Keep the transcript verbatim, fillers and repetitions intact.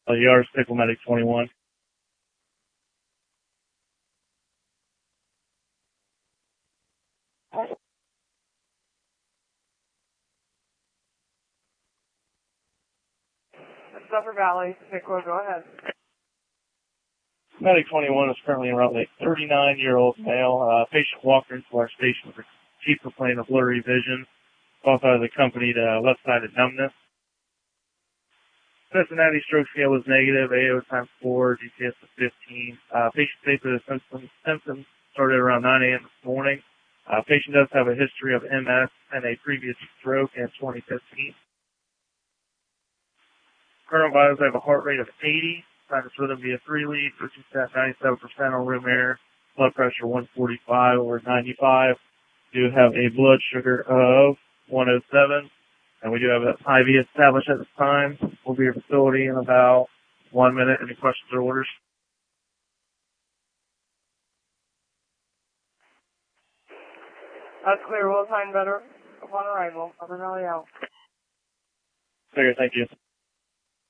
Uh, Yard Pickle Medic twenty-one. Upper Valley, Pickle, go ahead. Medic twenty-one is currently around a thirty-nine-year-old male. Uh, patient walked into our station with a chief complaint of blurry vision, both out of the accompanied uh, left-sided numbness. Cincinnati stroke scale was negative, A O times four, G C S was fifteen. Uh, patient stated the symptoms, symptoms started around nine a.m. this morning. Uh, patient does have a history of M S and a previous stroke in twenty fifteen. Current vitals have a heart rate of eighty, sinus rhythm via three lead, pushing stat ninety-seven percent on room air, blood pressure one forty-five over ninety-five. Do have a blood sugar of one oh seven. And we do have an I V established at this time. We'll be at your facility in about one minute. Any questions or orders? That's clear. We'll assign better upon arrival. Upper Valley out. Figure, thank you.